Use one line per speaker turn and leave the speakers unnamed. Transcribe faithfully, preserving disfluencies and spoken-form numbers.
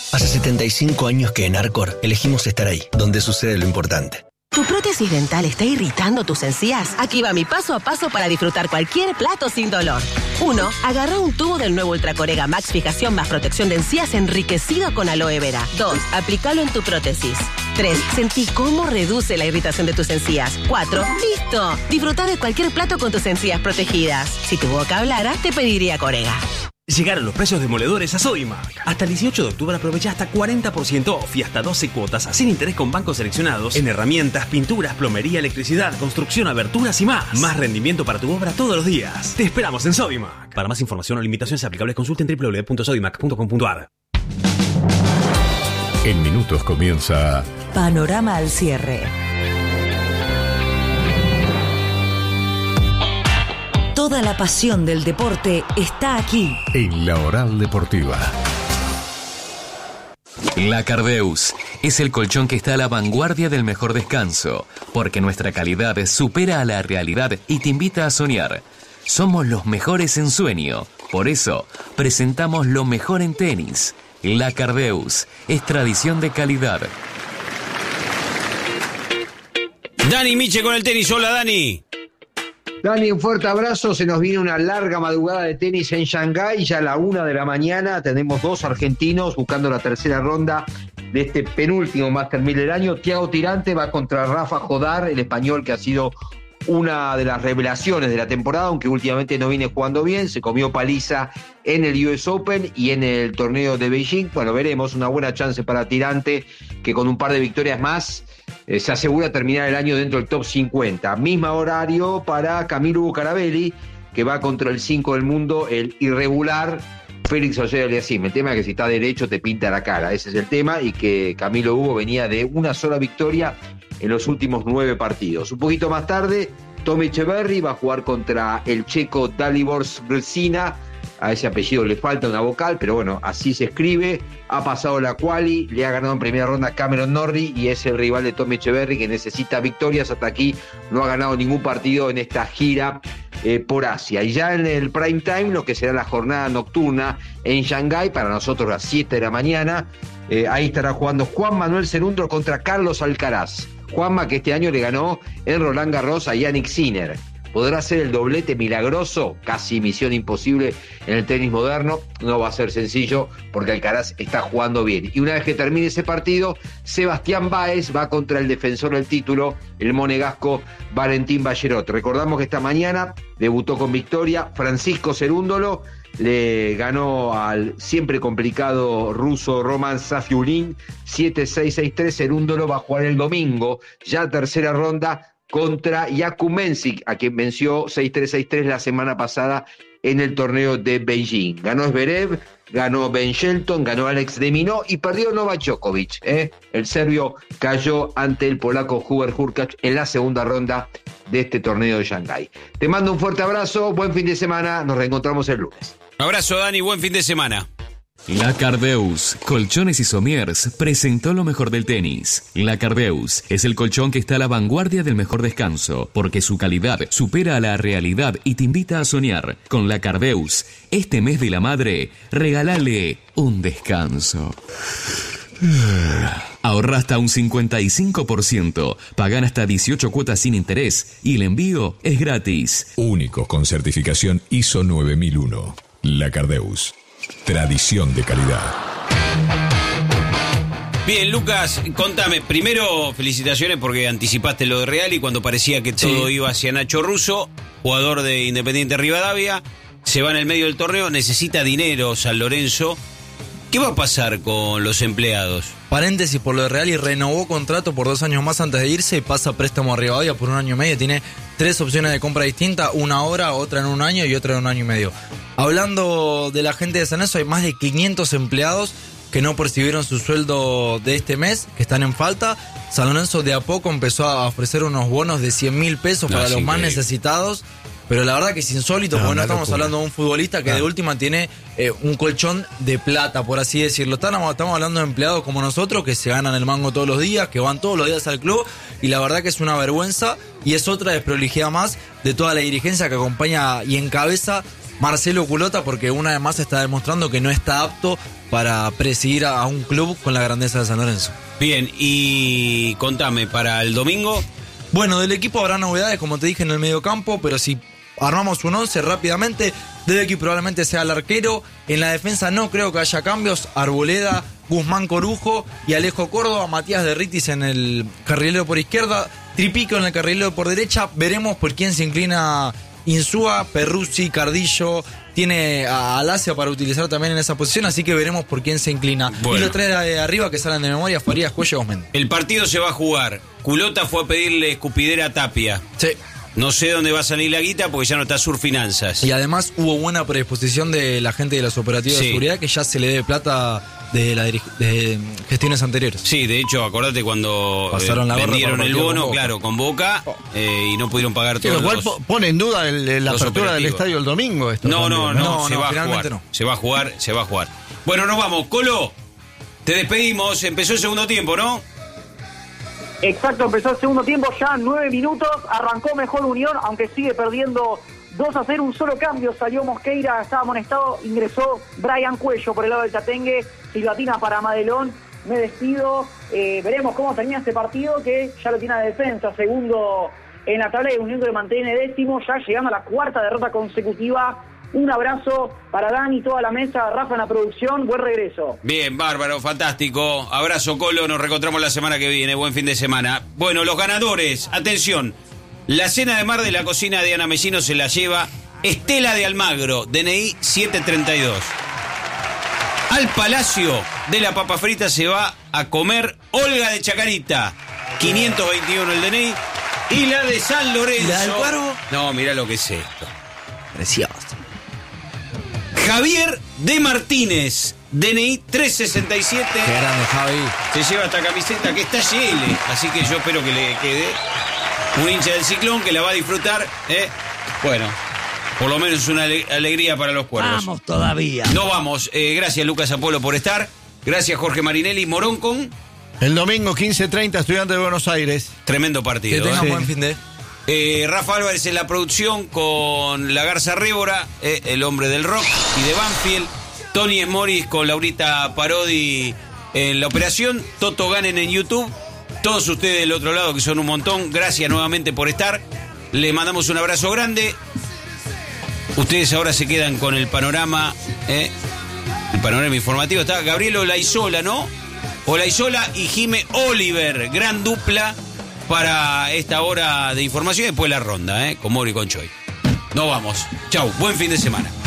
Hace setenta y cinco años que en Arcor elegimos estar ahí, donde sucede lo importante.
¿Tu prótesis dental está irritando tus encías? Aquí va mi paso a paso para disfrutar cualquier plato sin dolor. uno. Agarra un tubo del nuevo Ultracorega Max Fijación más protección de encías enriquecido con aloe vera. dos. Aplícalo en tu prótesis. tres. Sentí cómo reduce la irritación de tus encías. cuatro. ¡Listo! Disfruta de cualquier plato con tus encías protegidas. Si tu boca hablara, te pediría Corega.
Llegaron los precios demoledores a Sodimac. Hasta el dieciocho de octubre aprovecha hasta cuarenta por ciento off y hasta doce cuotas sin interés con bancos seleccionados en herramientas, pinturas, plomería, electricidad, construcción, aberturas y más. Más rendimiento para tu obra todos los días. Te esperamos en Sodimac. Para más información o limitaciones aplicables consulta en doble u doble u doble u punto sodimac punto com punto a r.
En minutos comienza
Panorama al cierre. Toda la pasión del deporte está aquí.
En la Oral Deportiva.
La Cardeus es el colchón que está a la vanguardia del mejor descanso, porque nuestra calidad supera a la realidad y te invita a soñar. Somos los mejores en sueño, por eso presentamos lo mejor en tenis. La Cardeus es tradición de calidad.
Dani Miche con el tenis. Hola, Dani.
Dani, un fuerte abrazo. Se nos viene una larga madrugada de tenis en Shanghái. Ya a la una de la mañana tenemos dos argentinos buscando la tercera ronda de este penúltimo Master mil del año. Thiago Tirante va contra Rafa Jodar, el español que ha sido una de las revelaciones de la temporada, aunque últimamente no viene jugando bien. Se comió paliza en el U S Open y en el torneo de Beijing. Bueno, veremos, una buena chance para Tirante, que con un par de victorias más eh, se asegura terminar el año dentro del top cincuenta. Mismo horario para Camilo Bucarabelli, que va contra el cinco del mundo, el irregular Félix Auger-Aliassime. El tema es que si está derecho te pinta la cara, ese es el tema, y que Camilo Hugo venía de una sola victoria en los últimos nueve partidos. Un poquito más tarde, Tommy Echeverry va a jugar contra el checo Dalibor Svrčina. A ese apellido le falta una vocal, pero bueno, así se escribe. Ha pasado la quali, le ha ganado en primera ronda Cameron Norrie y es el rival de Tommy Echeverry, que necesita victorias. Hasta aquí no ha ganado ningún partido en esta gira eh, por Asia. Y ya en el prime time, lo que será la jornada nocturna en Shanghái, para nosotros a las siete de la mañana, eh, ahí estará jugando Juan Manuel Cerúndolo contra Carlos Alcaraz. Juanma, que este año le ganó en Roland Garros a Yannick Sinner. ¿Podrá ser el doblete milagroso? Casi misión imposible en el tenis moderno. No va a ser sencillo porque Alcaraz está jugando bien. Y una vez que termine ese partido, Sebastián Báez va contra el defensor del título, el monegasco Valentín Ballerot. Recordamos que esta mañana debutó con victoria Francisco Cerúndolo. Le ganó al siempre complicado ruso Roman Safiulin siete seis seis tres. Cerúndolo va a jugar el domingo, ya tercera ronda, contra Jakub Mensik, a quien venció seis tres seis tres la semana pasada en el torneo de Beijing. Ganó Zverev, ganó Ben Shelton, ganó Alex de Minaur y perdió Novak Djokovic. ¿eh? El serbio cayó ante el polaco Hubert Hurkacz en la segunda ronda de este torneo de Shanghái. Te mando un fuerte abrazo, buen fin de semana, nos reencontramos el lunes.
Un abrazo, Dani, buen fin de semana.
La Cardeus, Colchones y Somiers, presentó lo mejor del tenis. La Cardeus es el colchón que está a la vanguardia del mejor descanso, porque su calidad supera a la realidad y te invita a soñar. Con La Cardeus, este mes de la madre, regálale un descanso. Ahorra hasta un cincuenta y cinco por ciento, pagan hasta dieciocho cuotas sin interés y el envío es gratis.
Único con certificación I S O nueve mil uno. La Cardeus. Tradición de calidad.
Bien, Lucas, contame. Primero, felicitaciones porque anticipaste lo de Real y cuando parecía que todo sí. iba hacia Nacho Russo, jugador de Independiente Rivadavia, se va en el medio del torneo, necesita dinero San Lorenzo. ¿Qué va a pasar con los empleados?
Paréntesis por lo de Real, y renovó contrato por dos años más antes de irse y pasa préstamo a Rivadavia por un año y medio. Tiene tres opciones de compra distintas, una ahora, otra en un año y otra en un año y medio. Hablando de la gente de San Lorenzo, hay más de quinientos empleados que no percibieron su sueldo de este mes, que están en falta. San Lorenzo de a poco empezó a ofrecer unos bonos de cien mil pesos no, para los más necesitados. Pero la verdad que es insólito, no, porque no estamos locura. hablando de un futbolista que ah. de última tiene eh, un colchón de plata, por así decirlo. Estamos, estamos hablando de empleados como nosotros, que se ganan el mango todos los días, que van todos los días al club, y la verdad que es una vergüenza, y es otra desprolijidad más de toda la dirigencia que acompaña y encabeza Marcelo Culota, porque una vez más está demostrando que no está apto para presidir a, a un club con la grandeza de San Lorenzo.
Bien, y contame, para el domingo.
Bueno, del equipo habrá novedades, como te dije, en el mediocampo, pero si armamos un once rápidamente, Dedecky probablemente sea el arquero. En la defensa no creo que haya cambios. Arboleda, Guzmán Corujo y Alejo Córdoba, Matías Derritis en el carrilero por izquierda, Tripico en el carrilero por derecha. Veremos por quién se inclina Insúa, Perruzzi, Cardillo. Tiene a Alacia para utilizar también en esa posición, así que veremos por quién se inclina. Bueno. Y los tres de arriba que salen de memoria, Farías, Cuello, Osmendi.
El partido se va a jugar. Culota fue a pedirle escupidera a Tapia.
Sí.
No sé dónde va a salir la guita porque ya no está Surfinanzas.
Y además hubo buena predisposición de la gente de los operativos sí. de seguridad, que ya se le debe plata de, la dirig- de gestiones anteriores.
Sí, de hecho, acordate cuando
Pasaron la
vendieron el bono,
con
claro, con Boca oh. eh, y no pudieron pagar
sí,
todos
igual
los,
po- pone en duda el, la apertura del estadio el domingo. Esto
no, no, no,
no,
se
no,
va a jugar.
No.
Se va a jugar, se va a jugar. Bueno, nos vamos. Colo, te despedimos. Empezó el segundo tiempo, ¿no?
Exacto, empezó el segundo tiempo, ya nueve minutos, arrancó mejor Unión, aunque sigue perdiendo dos a cero, un solo cambio, salió Mosqueira, estaba amonestado, ingresó Brian Cuello por el lado del Tatengue, silbatina para Madelón, me despido, eh, veremos cómo termina este partido, que ya lo tiene a defensa, segundo en la tabla de Unión que lo mantiene décimo, ya llegando a la cuarta derrota consecutiva. Un abrazo para Dani, toda la mesa, Rafa en la producción, buen regreso.
Bien, bárbaro, fantástico. Abrazo, Colo, nos reencontramos la semana que viene, buen fin de semana. Bueno, los ganadores, atención, la cena de mar de la cocina de Ana Mellino se la lleva Estela de Almagro, D N I siete treinta y dos. Al Palacio de la Papa Frita se va a comer Olga de Chacarita, quinientos veintiuno el D N I. Y la de San Lorenzo.
¿Y la del Cuervo?
No, mirá lo que es esto.
Precioso.
Javier de Martínez, D N I trescientos sesenta y siete.
Qué grande, Javi.
Se lleva esta camiseta que está G L, así que yo espero que le quede un hincha del Ciclón que la va a disfrutar. ¿eh? Bueno, por lo menos una ale- alegría para los cuervos.
Vamos todavía.
Nos vamos. Eh, gracias, Lucas Apolo, por estar. Gracias, Jorge Marinelli. Morón con...
El domingo quince treinta, Estudiantes de Buenos Aires.
Tremendo partido.
Que tengan
¿eh?
buen fin de...
Eh, Rafa Álvarez en la producción con la Garza Révora, eh, el hombre del rock y de Banfield. Tony Esmoris con Laurita Parodi en la operación. Toto Ganen en YouTube. Todos ustedes del otro lado, que son un montón, gracias nuevamente por estar. Les mandamos un abrazo grande. Ustedes ahora se quedan con el panorama, eh, el panorama informativo. Está Gabriel Olaizola, ¿no? Olaizola y Jime Oliver, gran dupla para esta hora de información y después la ronda, ¿eh? Con Mori y con Choi. Nos vamos. Chau, buen fin de semana.